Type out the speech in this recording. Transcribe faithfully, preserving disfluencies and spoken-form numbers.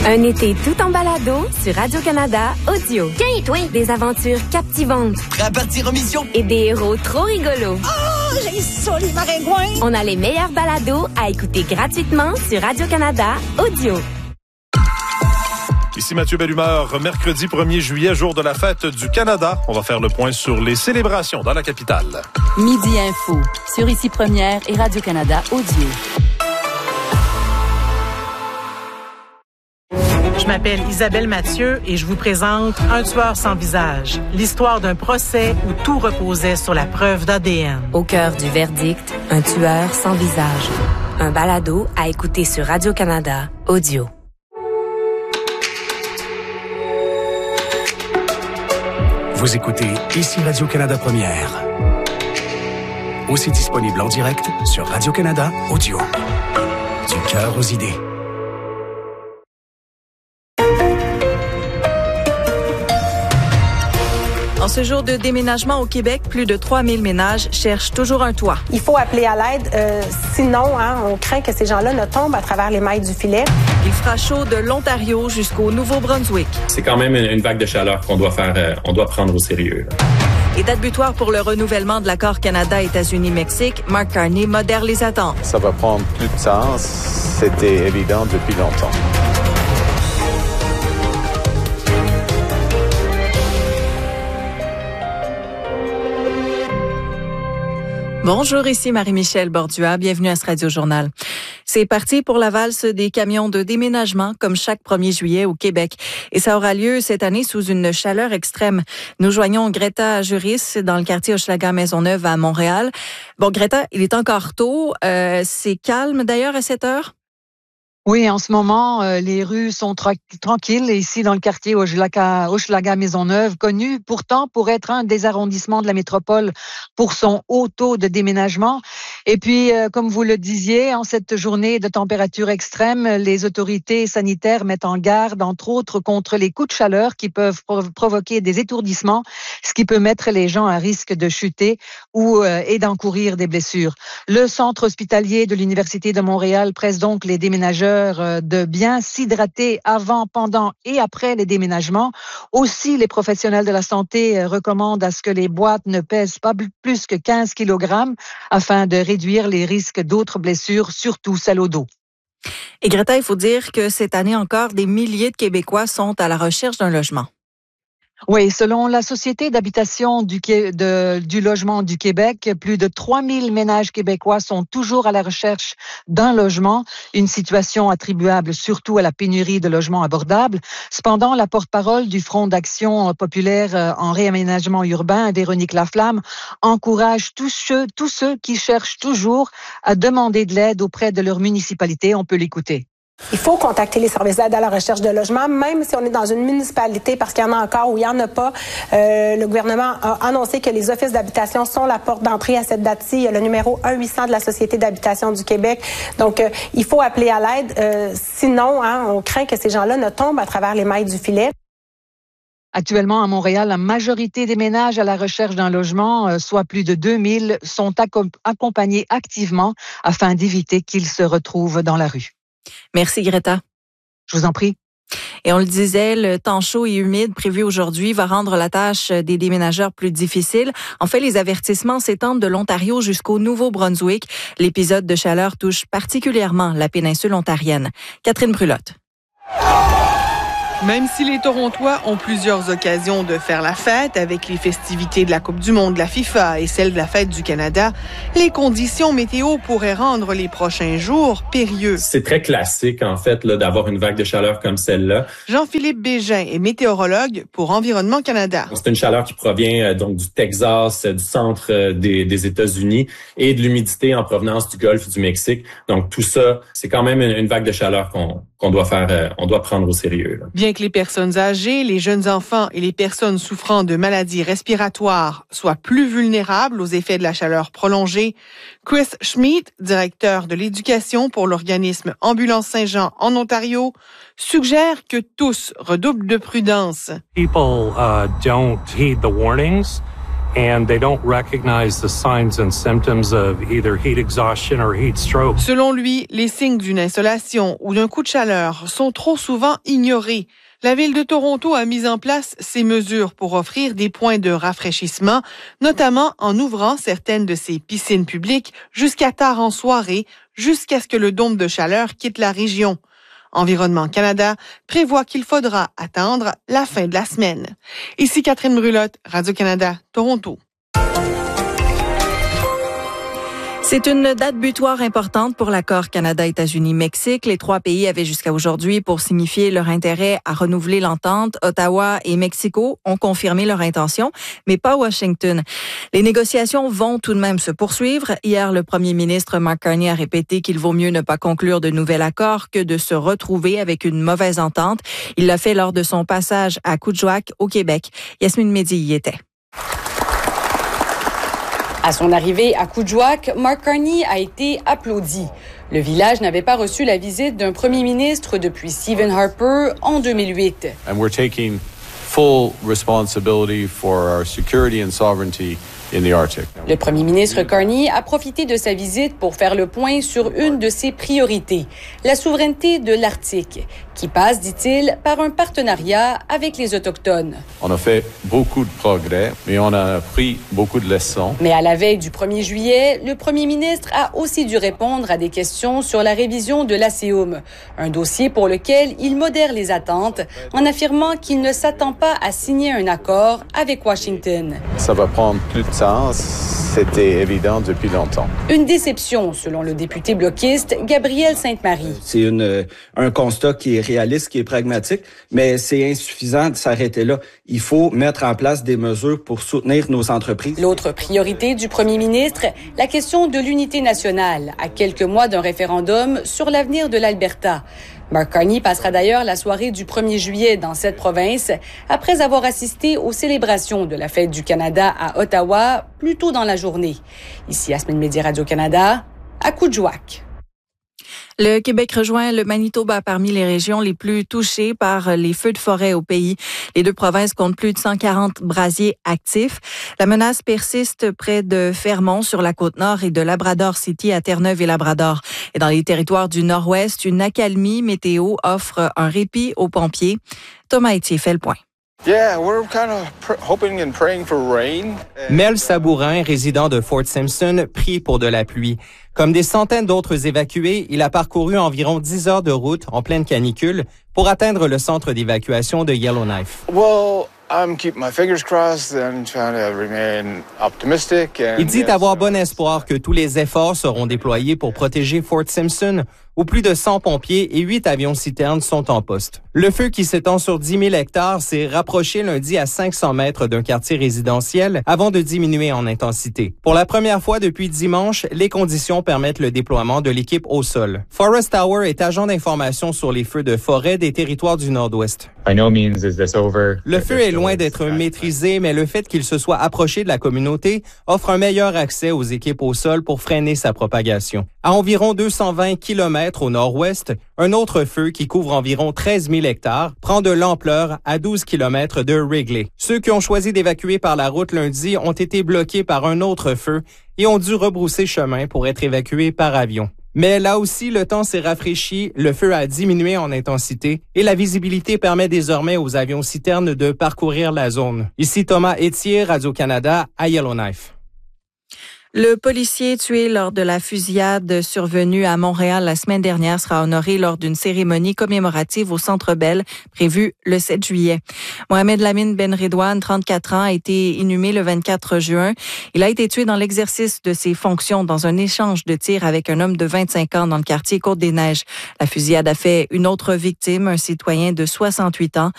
Un été tout en balado sur Radio-Canada Audio. Tiens, toi! Des aventures captivantes. Prêt à partir en mission? Et des héros trop rigolos. Oh, j'ai ça, les maringouins! On a les meilleurs balados à écouter gratuitement sur Radio-Canada Audio. Ici Mathieu Bellumeur, mercredi premier juillet, jour de la fête du Canada. On va faire le point sur les célébrations dans la capitale. Midi Info, sur Ici Première et Radio-Canada Audio. Je m'appelle Isabelle Mathieu et je vous présente Un tueur sans visage, l'histoire d'un procès où tout reposait sur la preuve d'A D N. Au cœur du verdict, un tueur sans visage. Un balado à écouter sur Radio-Canada Audio. Vous écoutez Ici Radio-Canada Première. Aussi disponible en direct sur Radio-Canada Audio. Du cœur aux idées. En ce jour de déménagement au Québec, plus de trois mille ménages cherchent toujours un toit. Il faut appeler à l'aide, euh, sinon hein, on craint que ces gens-là ne tombent à travers les mailles du filet. Il fera chaud de l'Ontario jusqu'au Nouveau-Brunswick. C'est quand même une, une vague de chaleur qu'on doit faire, euh, on doit prendre au sérieux. Là. Et date butoir pour le renouvellement de l'accord Canada-États-Unis-Mexique, Mark Carney modère les attentes. Ça va prendre plus de temps, c'était évident depuis longtemps. Bonjour, ici Marie-Michel Bordua. Bienvenue à ce Radio-Journal. C'est parti pour la valse des camions de déménagement, comme chaque premier juillet au Québec. Et ça aura lieu cette année sous une chaleur extrême. Nous joignons Greta Juris dans le quartier Hochelaga-Maisonneuve à Montréal. Bon, Greta, il est encore tôt. Euh, c'est calme d'ailleurs à cette heure? Oui, en ce moment, euh, les rues sont tra- tranquilles ici dans le quartier Hochelaga-Maisonneuve, connu pourtant pour être un des arrondissements de la métropole pour son haut taux de déménagement. Et puis, euh, comme vous le disiez, en cette journée de température extrême, les autorités sanitaires mettent en garde, entre autres, contre les coups de chaleur qui peuvent prov- provoquer des étourdissements, ce qui peut mettre les gens à risque de chuter ou euh, et d'encourir des blessures. Le centre hospitalier de l'Université de Montréal presse donc les déménageurs de bien s'hydrater avant, pendant et après les déménagements. Aussi, les professionnels de la santé recommandent à ce que les boîtes ne pèsent pas plus que quinze kilogrammes afin de réduire les risques d'autres blessures, surtout celles au dos. Et Greta, il faut dire que cette année encore, des milliers de Québécois sont à la recherche d'un logement. Oui, selon la Société d'habitation du, de, du logement du Québec, plus de trois mille ménages québécois sont toujours à la recherche d'un logement, une situation attribuable surtout à la pénurie de logements abordables. Cependant, la porte-parole du Front d'action populaire en réaménagement urbain, Véronique Laflamme, encourage tous ceux, tous ceux qui cherchent toujours à demander de l'aide auprès de leur municipalité. On peut l'écouter. Il faut contacter les services d'aide à la recherche de logement, même si on est dans une municipalité, parce qu'il y en a encore ou il n'y en a pas. Euh, le gouvernement a annoncé que les offices d'habitation sont la porte d'entrée à cette date-ci. Il y a le numéro un huit cents de la Société d'habitation du Québec. Donc, euh, il faut appeler à l'aide. Euh, sinon, hein, on craint que ces gens-là ne tombent à travers les mailles du filet. Actuellement, à Montréal, la majorité des ménages à la recherche d'un logement, soit plus de deux mille, sont accompagnés activement afin d'éviter qu'ils se retrouvent dans la rue. Merci, Greta. Je vous en prie. Et on le disait, le temps chaud et humide prévu aujourd'hui va rendre la tâche des déménageurs plus difficile. En fait, les avertissements s'étendent de l'Ontario jusqu'au Nouveau-Brunswick. L'épisode de chaleur touche particulièrement la péninsule ontarienne. Catherine Brulotte. Même si les Torontois ont plusieurs occasions de faire la fête avec les festivités de la Coupe du monde de la FIFA et celles de la Fête du Canada, les conditions météo pourraient rendre les prochains jours périlleux. C'est très classique, en fait, là, d'avoir une vague de chaleur comme celle-là. Jean-Philippe Bégin est météorologue pour Environnement Canada. C'est une chaleur qui provient euh, donc du Texas, euh, du centre euh, des, des États-Unis et de l'humidité en provenance du Golfe du Mexique. Donc tout ça, c'est quand même une, une vague de chaleur qu'on, qu'on doit faire, euh, on doit prendre au sérieux, là. Bien que les personnes âgées, les jeunes enfants et les personnes souffrant de maladies respiratoires soient plus vulnérables aux effets de la chaleur prolongée, Chris Schmidt, directeur de l'éducation pour l'organisme Ambulance Saint-Jean en Ontario, suggère que tous redoublent de prudence. People uh, don't heed the warnings. and they don't recognize the signs and symptoms of either heat exhaustion or heat stroke. Selon lui, les signes d'une insolation ou d'un coup de chaleur sont trop souvent ignorés. La Ville de Toronto a mis en place ces mesures pour offrir des points de rafraîchissement, notamment en ouvrant certaines de ses piscines publiques jusqu'à tard en soirée, jusqu'à ce que le dôme de chaleur quitte la région. Environnement Canada prévoit qu'il faudra attendre la fin de la semaine. Ici Catherine Brulotte, Radio-Canada, Toronto. C'est une date butoir importante pour l'accord Canada-États-Unis-Mexique. Les trois pays avaient jusqu'à aujourd'hui pour signifier leur intérêt à renouveler l'entente. Ottawa et Mexico ont confirmé leur intention, mais pas Washington. Les négociations vont tout de même se poursuivre. Hier, le premier ministre Mark Carney a répété qu'il vaut mieux ne pas conclure de nouvel accord que de se retrouver avec une mauvaise entente. Il l'a fait lors de son passage à Coudjoac, au Québec. Yasmine Mehdi y était. À son arrivée à Coudjoac, Mark Carney a été applaudi. Le village n'avait pas reçu la visite d'un premier ministre depuis Stephen Harper en deux mille huit. And we're taking full responsibility for our security and sovereignty in the Arctic. Le premier ministre Carney a profité de sa visite pour faire le point sur une de ses priorités, la souveraineté de l'Arctique, qui passe, dit-il, par un partenariat avec les Autochtones. On a fait beaucoup de progrès, mais on a appris beaucoup de leçons. Mais à la veille du premier juillet, le premier ministre a aussi dû répondre à des questions sur la révision de l'A C U M, un dossier pour lequel il modère les attentes en affirmant qu'il ne s'attend pas à signer un accord avec Washington. Ça va prendre plus de temps, c'était évident depuis longtemps. Une déception, selon le député bloquiste Gabriel Sainte-Marie. C'est une, un constat qui est réaliste, qui est pragmatique, mais c'est insuffisant de s'arrêter là. Il faut mettre en place des mesures pour soutenir nos entreprises. L'autre priorité du premier ministre, la question de l'unité nationale, à quelques mois d'un référendum sur l'avenir de l'Alberta. Mark Carney passera d'ailleurs la soirée du premier juillet dans cette province après avoir assisté aux célébrations de la Fête du Canada à Ottawa plus tôt dans la journée. Ici, Yasmine Mehdi, Radio-Canada, à Coudjoac. Le Québec rejoint le Manitoba parmi les régions les plus touchées par les feux de forêt au pays. Les deux provinces comptent plus de cent quarante brasiers actifs. La menace persiste près de Fermont sur la côte nord et de Labrador City à Terre-Neuve et Labrador. Et dans les territoires du nord-ouest, une accalmie météo offre un répit aux pompiers. Thomas Etier fait le point. Yeah, we're kind of pr- hoping and praying for rain. Mel Sabourin, résident de Fort Simpson, prie pour de la pluie. Comme des centaines d'autres évacués, il a parcouru environ dix heures de route en pleine canicule pour atteindre le centre d'évacuation de Yellowknife. Well, I'm keeping my fingers crossed and trying to remain optimistic. And il dit yes, avoir bon espoir que tous les efforts seront déployés pour protéger Fort Simpson, où plus de cent pompiers et huit avions-citernes sont en poste. Le feu qui s'étend sur dix mille hectares s'est rapproché lundi à cinq cents mètres d'un quartier résidentiel avant de diminuer en intensité. Pour la première fois depuis dimanche, les conditions permettent le déploiement de l'équipe au sol. Forest Tower est agent d'information sur les feux de forêt des territoires du Nord-Ouest. By no means is this over. Le feu est loin d'être maîtrisé, mais le fait qu'il se soit approché de la communauté offre un meilleur accès aux équipes au sol pour freiner sa propagation. À environ deux cent vingt kilomètres au nord-ouest, un autre feu qui couvre environ treize mille hectares prend de l'ampleur à douze kilomètres de Wrigley. Ceux qui ont choisi d'évacuer par la route lundi ont été bloqués par un autre feu et ont dû rebrousser chemin pour être évacués par avion. Mais là aussi, le temps s'est rafraîchi, le feu a diminué en intensité et la visibilité permet désormais aux avions-citernes de parcourir la zone. Ici Thomas Etier, Radio-Canada, à Yellowknife. Le policier tué lors de la fusillade survenue à Montréal la semaine dernière sera honoré lors d'une cérémonie commémorative au Centre Bell prévue le sept juillet. Mohamed Lamine Ben Redouane, trente-quatre ans, a été inhumé le vingt-quatre juin. Il a été tué dans l'exercice de ses fonctions dans un échange de tirs avec un homme de vingt-cinq ans dans le quartier Côte-des-Neiges. La fusillade a fait une autre victime, un citoyen de soixante-huit ans.